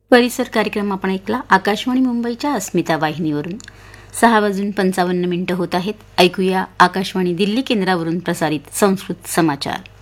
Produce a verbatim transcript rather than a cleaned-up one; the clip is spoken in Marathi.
परिसर कार्यक्रम आपण ऐकला आकाशवाणी मुंबईच्या अस्मिता वाहिनीवरून. सहा वाजून पंचावन्न मिनिटं होत आहेत. ऐकूया आकाशवाणी दिल्ली केंद्रावरून प्रसारित संस्कृत समाचार.